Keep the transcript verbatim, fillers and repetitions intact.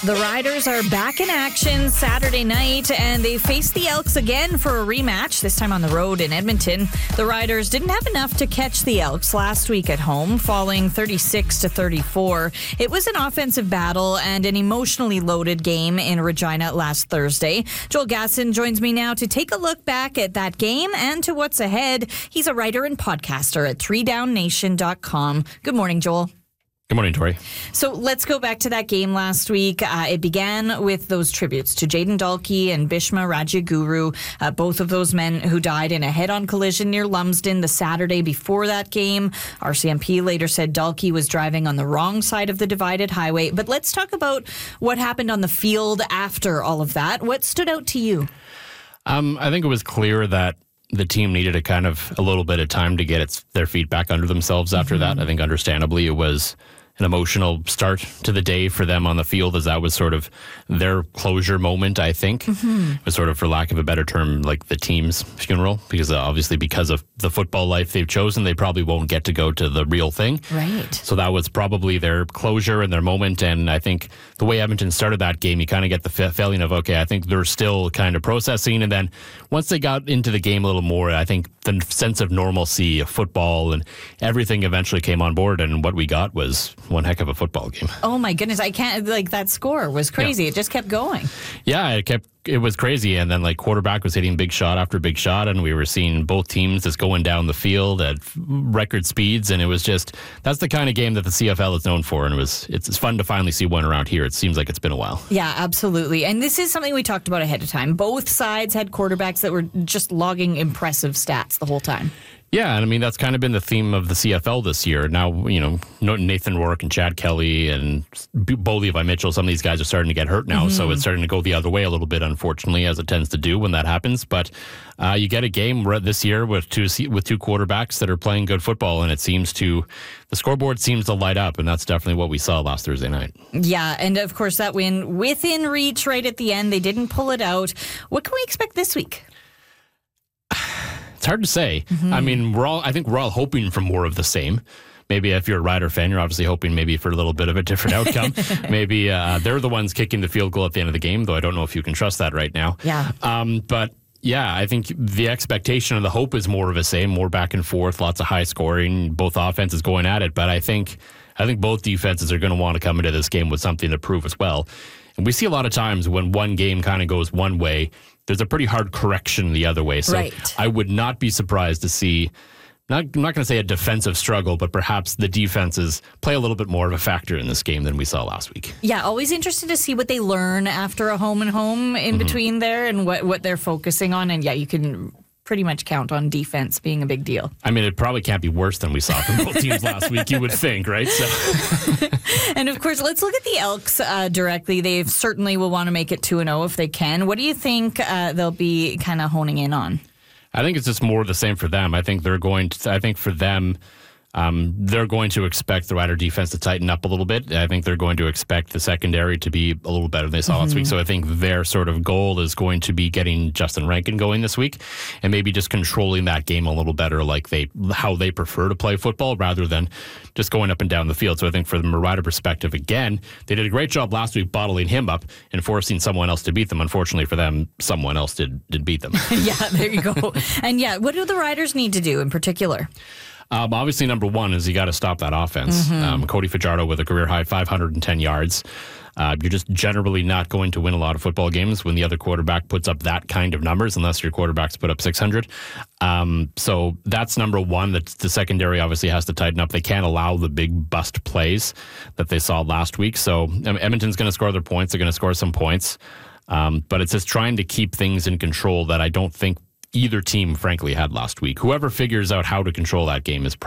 The Riders are back in action Saturday night, and they face the Elks again for a rematch, this time on the road in Edmonton. The Riders didn't have enough to catch the Elks last week at home, falling thirty-six to thirty-four. It was an offensive battle and an emotionally loaded game in Regina last Thursday. Joel Gasson joins me now to take a look back at that game and to what's ahead. He's a writer and podcaster at three down nation dot com. Good morning, Joel. Good morning, Tori. So let's go back to that game last week. Uh, it began with those tributes to Jayden Dalkey and Bhishma Rajaguru, uh, both of those men who died in a head-on collision near Lumsden the Saturday before that game. R C M P later said Dalkey was driving on the wrong side of the divided highway. But let's talk about what happened on the field after all of that. What stood out to you? Um, I think it was clear that the team needed a kind of a little bit of time to get its, their feet back under themselves after mm-hmm. that. I think understandably it was an emotional start to the day for them on the field, as that was sort of their closure moment, I think. Mm-hmm. It was sort of, for lack of a better term, like the team's funeral, because uh, obviously because of the football life they've chosen, they probably won't get to go to the real thing. Right. So that was probably their closure and their moment. And I think the way Edmonton started that game, you kind of get the f- feeling of, okay, I think they're still kind of processing. And then once they got into the game a little more, I think the sense of normalcy of football and everything eventually came on board. And what we got was one heck of a football game. Oh my goodness, I can't, like, that score was crazy. Yeah. It just kept going. Yeah, it kept, it was crazy. And then, like, quarterback was hitting big shot after big shot, and we were seeing both teams just going down the field at record speeds. And it was just, that's the kind of game that the C F L is known for. And it was, it's, it's fun to finally see one around here. It seems like it's been a while. Yeah, absolutely. And this is something we talked about ahead of time. Both sides had quarterbacks that were just logging impressive stats the whole time. Yeah, and I mean, that's kind of been the theme of the C F L this year. Now, you know, Nathan Rourke and Chad Kelly and Bo Levi Mitchell, some of these guys are starting to get hurt now, mm-hmm. so it's starting to go the other way a little bit, unfortunately, as it tends to do when that happens. But uh, you get a game this year with two with two quarterbacks that are playing good football, and it seems to, the scoreboard seems to light up, and that's definitely what we saw last Thursday night. Yeah, and of course that win within reach right at the end. They didn't pull it out. What can we expect this week? It's hard to say. Mm-hmm. I mean, we're all, I think we're all hoping for more of the same. Maybe if you're a Rider fan, you're obviously hoping maybe for a little bit of a different outcome. Maybe uh, they're the ones kicking the field goal at the end of the game, though I don't know if you can trust that right now. Yeah. Um, but yeah, I think the expectation and the hope is more of the same, more back and forth, lots of high scoring, both offenses going at it. But I think, I think both defenses are going to want to come into this game with something to prove as well. And we see a lot of times when one game kind of goes one way, there's a pretty hard correction the other way. So right. I would not be surprised to see, not, I'm not going to say a defensive struggle, but perhaps the defenses play a little bit more of a factor in this game than we saw last week. Yeah, always interested to see what they learn after a home and home in mm-hmm. between there and what, what they're focusing on. And yeah, you can pretty much count on defense being a big deal. I mean, it probably can't be worse than we saw from both teams last week, you would think, right? So. And of course, let's look at the Elks uh, directly. They certainly will want to make it two and oh if they can. What do you think uh, they'll be kind of honing in on? I think it's just more the same for them. I think they're going to, I think for them, Um, they're going to expect the Rider defense to tighten up a little bit. I think they're going to expect the secondary to be a little better than they saw mm-hmm. last week. So I think their sort of goal is going to be getting Justin Rankin going this week and maybe just controlling that game a little better, like they how they prefer to play football rather than just going up and down the field. So I think from a Rider perspective, again, they did a great job last week bottling him up and forcing someone else to beat them. Unfortunately for them, someone else did did beat them. Yeah, there you go. And yeah, what do the Riders need to do in particular? Um, obviously, number one is you got to stop that offense. Mm-hmm. Um, Cody Fajardo with a career-high five hundred ten yards. Uh, you're just generally not going to win a lot of football games when the other quarterback puts up that kind of numbers, unless your quarterback's put up six hundred. Um, so that's number one. The, the secondary obviously has to tighten up. They can't allow the big bust plays that they saw last week. So um, Edmonton's going to score their points. They're going to score some points. Um, but it's just trying to keep things in control that I don't think either team, frankly, had last week. Whoever figures out how to control that game is